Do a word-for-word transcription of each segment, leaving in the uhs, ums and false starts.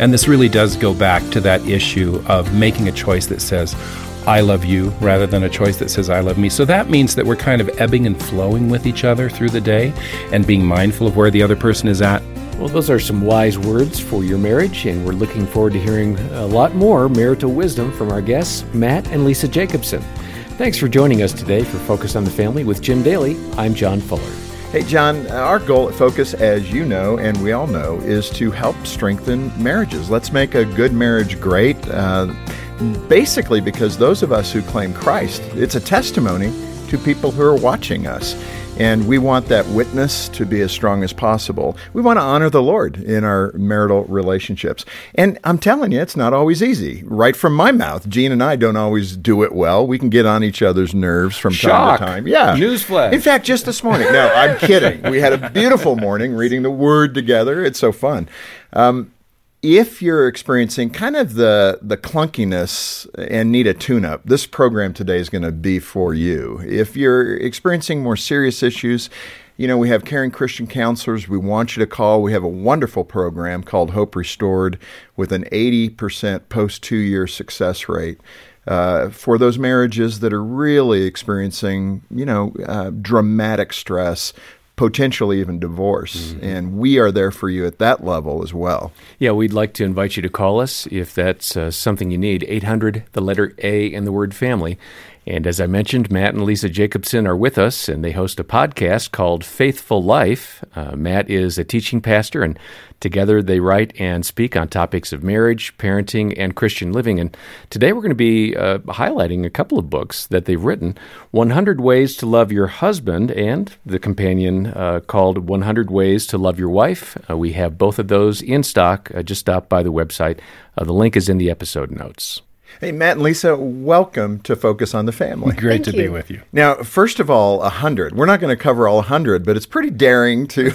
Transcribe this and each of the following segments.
And this really does go back to that issue of making a choice that says, I love you, rather than a choice that says, I love me. So that means that we're kind of ebbing and flowing with each other through the day and being mindful of where the other person is at. Well, those are some wise words for your marriage, and we're looking forward to hearing a lot more marital wisdom from our guests, Matt and Lisa Jacobson. Thanks for joining us today for Focus on the Family with Jim Daly. I'm John Fuller. Hey, John, our goal at Focus, as you know, and we all know, is to help strengthen marriages. Let's make a good marriage great. Uh, basically, because those of us who claim Christ, it's a testimony to people who are watching us. And we want that witness to be as strong as possible. We want to honor the Lord in our marital relationships. And I'm telling you, it's not always easy. Right from my mouth, Gene and I don't always do it well. We can get on each other's nerves from Shock. time to time. Yeah. Newsflash. In fact, just this morning. No, I'm kidding. We had a beautiful morning reading the Word together. It's so fun. Um, If you're experiencing kind of the the clunkiness and need a tune-up, this program today is going to be for you. If you're experiencing more serious issues, you know, we have caring Christian counselors. We want you to call. We have a wonderful program called Hope Restored with an eighty percent post-two-year success rate uh, for those marriages that are really experiencing, you know, uh, dramatic stress, potentially even divorce. Mm-hmm. And we are there for you at that level as well. Yeah, we'd like to invite you to call us if that's uh, something you need. eight hundred, the letter A, and the word family. And as I mentioned, Matt and Lisa Jacobson are with us, and they host a podcast called Faithful Life. Uh, Matt is a teaching pastor, and together they write and speak on topics of marriage, parenting, and Christian living. And today we're going to be uh, highlighting a couple of books that they've written, one hundred Ways to Love Your Husband, and the companion uh, called one hundred Ways to Love Your Wife. Uh, we have both of those in stock. Uh, just stop by the website. Uh, the link is in the episode notes. Hey, Matt and Lisa, welcome to Focus on the Family. Great Thank to you. be with you. Now, first of all, one hundred. We're not going to cover all one hundred, but it's pretty daring to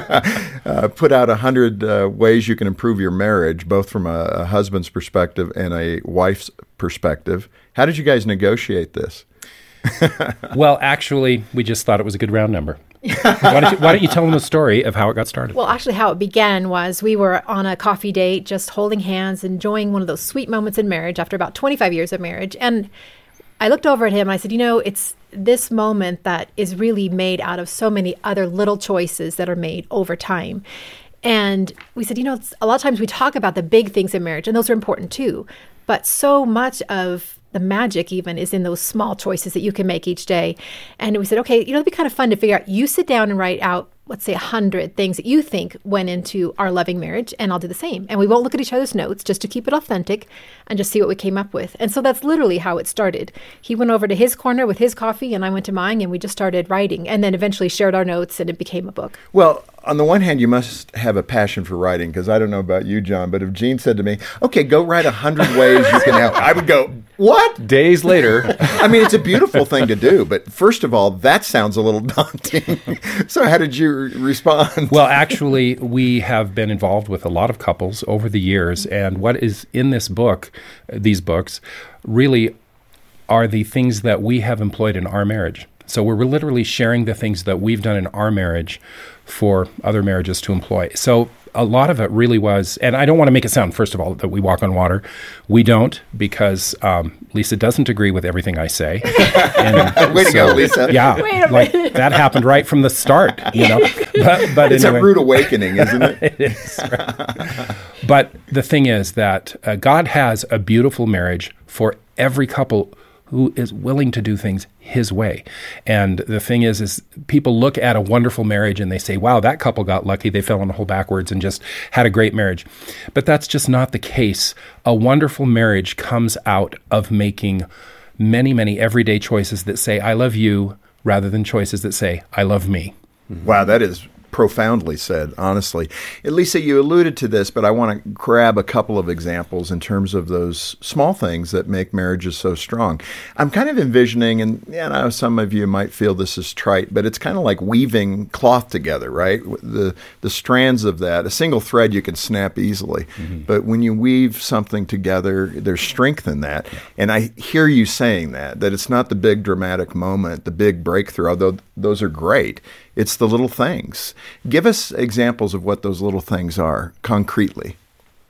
uh, put out one hundred uh, ways you can improve your marriage, both from a, a husband's perspective and a wife's perspective. How did you guys negotiate this? Well, actually, we just thought it was a good round number. why, don't you, why don't you tell them the story of how it got started? Well, actually, how it began was we were on a coffee date, just holding hands, enjoying one of those sweet moments in marriage after about twenty-five years of marriage. And I looked over at him and I said, you know, it's this moment that is really made out of so many other little choices that are made over time. And we said, you know, it's, a lot of times we talk about the big things in marriage, and those are important too. But so much of the magic even is in those small choices that you can make each day. And we said, okay, you know, it'd be kind of fun to figure out, you sit down and write out, let's say, a hundred things that you think went into our loving marriage, and I'll do the same. And we won't look at each other's notes, just to keep it authentic and just see what we came up with. And so that's literally how it started. He went over to his corner with his coffee, and I went to mine, and we just started writing, and then eventually shared our notes, and it became a book. Well, on the one hand, you must have a passion for writing, because I don't know about you, John, but if Gene said to me, okay, go write one hundred ways you can help, I would go, what? Days later. I mean, it's a beautiful thing to do, but first of all, that sounds a little daunting. So how did you re- respond? Well, actually, we have been involved with a lot of couples over the years, and what is in this book, these books, really are the things that we have employed in our marriage. So we're literally sharing the things that we've done in our marriage for other marriages to employ. So a lot of it really was, and I don't want to make it sound, first of all, that we walk on water. We don't, because um, Lisa doesn't agree with everything I say. And Way to so, go, Lisa. Yeah, Wait a like minute. that happened right from the start, you know. But, but It's anyway. a rude awakening, isn't it? It is. Right. But the thing is that uh, God has a beautiful marriage for every couple who is willing to do things his way. And the thing is, is people look at a wonderful marriage and they say, wow, that couple got lucky. They fell on the hole backwards and just had a great marriage. But that's just not the case. A wonderful marriage comes out of making many, many everyday choices that say, I love you, rather than choices that say, I love me. Wow, that is profoundly said, honestly. Lisa, you alluded to this, but I want to grab a couple of examples in terms of those small things that make marriages so strong. I'm kind of envisioning, and you know, some of you might feel this is trite, but it's kind of like weaving cloth together, right? The the strands of that, a single thread you can snap easily, mm-hmm. but when you weave something together, there's strength in that. And I hear you saying that, that it's not the big dramatic moment, the big breakthrough, although those are great. It's the little things. Give us examples of what those little things are, concretely.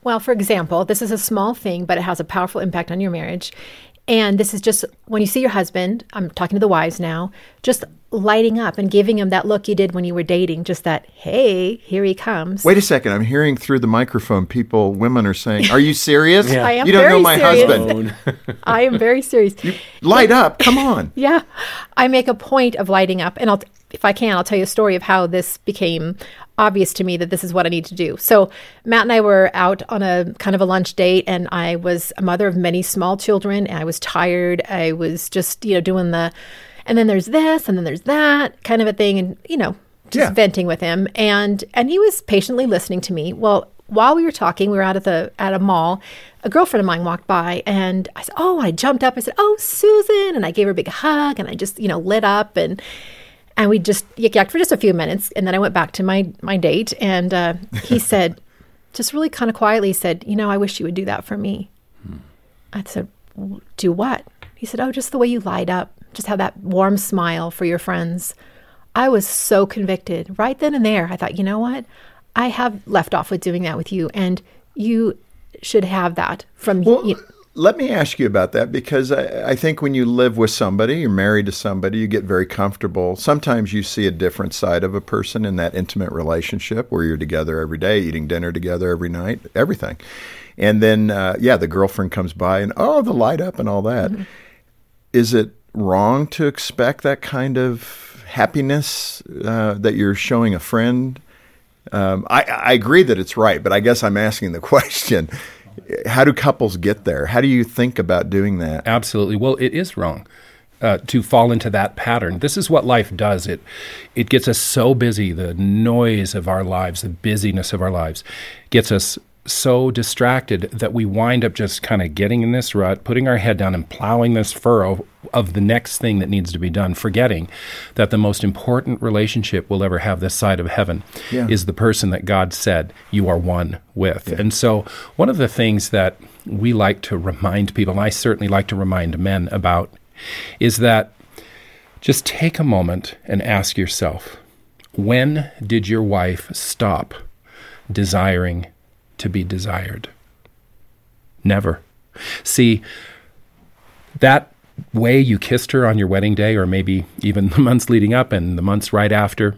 Well, for example, this is a small thing, but it has a powerful impact on your marriage. And this is just when you see your husband, I'm talking to the wives now, just lighting up and giving him that look you did when you were dating, just that, hey, here he comes. Wait a second. I'm hearing through the microphone people, women are saying, are you serious? Yeah. I am You don't very know my serious. husband. I am very serious. Light up. Come on. Yeah. I make a point of lighting up. And I'll, if I can, I'll tell you a story of how this became obvious to me that this is what I need to do. So Matt and I were out on a kind of a lunch date, and I was a mother of many small children. And I was tired. I was just, you know, doing the, and then there's this, and then there's that kind of a thing. And, you know, just Yeah. venting with him. And, and he was patiently listening to me. Well, while we were talking, we were out at the, at a mall. A girlfriend of mine walked by, and I said, oh, I jumped up. I said, oh, Susan. And I gave her a big hug, and I just, you know, lit up, and, And we just yik-yacked for just a few minutes. And then I went back to my, my date. And uh, he said, just really kind of quietly, he said, you know, I wish you would do that for me. Hmm. I said, do what? He said, oh, just the way you light up. Just have that warm smile for your friends. I was so convicted right then and there. I thought, you know what? I have left off with doing that with you. And you should have that from Well, you. let me ask you about that, because I, I think when you live with somebody, you're married to somebody, you get very comfortable. Sometimes you see a different side of a person in that intimate relationship where you're together every day, eating dinner together every night, everything. And then, uh, yeah, the girlfriend comes by and, oh, the light up and all that. Mm-hmm. Is it wrong to expect that kind of happiness uh, that you're showing a friend? Um, I, I agree that it's right, but I guess I'm asking the question. How do couples get there? How do you think about doing that? Absolutely. Well, it is wrong uh, to fall into that pattern. This is what life does. It it gets us so busy. The noise of our lives, the busyness of our lives gets us so distracted that we wind up just kind of getting in this rut, putting our head down and plowing this furrow of the next thing that needs to be done, forgetting that the most important relationship we'll ever have this side of heaven yeah. is the person that God said you are one with. Yeah. And so one of the things that we like to remind people, and I certainly like to remind men about, is that just take a moment and ask yourself, when did your wife stop desiring to be desired? Never. See, that way you kissed her on your wedding day, or maybe even the months leading up and the months right after,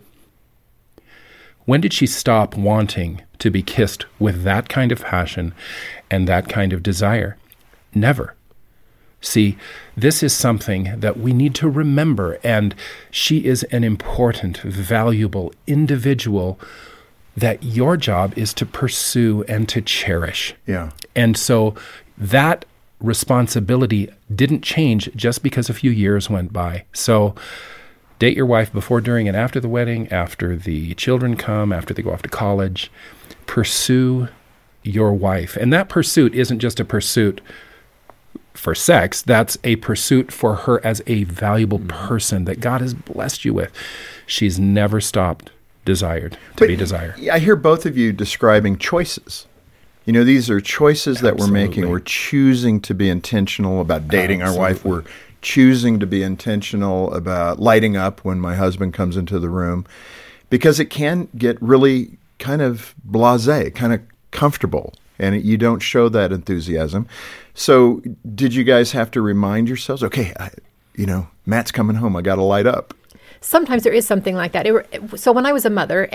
when did she stop wanting to be kissed with that kind of passion and that kind of desire? Never. See, this is something that we need to remember, and she is an important, valuable individual that your job is to pursue and to cherish. Yeah. And so that responsibility didn't change just because a few years went by. So date your wife before, during, and after the wedding, after the children come, after they go off to college. Pursue your wife. And that pursuit isn't just a pursuit for sex. That's a pursuit for her as a valuable mm-hmm. person that God has blessed you with. She's never stopped desired to but be desired. I hear both of you describing choices. You know, these are choices that Absolutely. we're making. We're choosing to be intentional about dating Absolutely. our wife. We're choosing to be intentional about lighting up when my husband comes into the room, because it can get really kind of blasé, kind of comfortable, and you don't show that enthusiasm. So did you guys have to remind yourselves, okay, I, you know, Matt's coming home, I got to light up? Sometimes there is something like that. It, so when I was a mother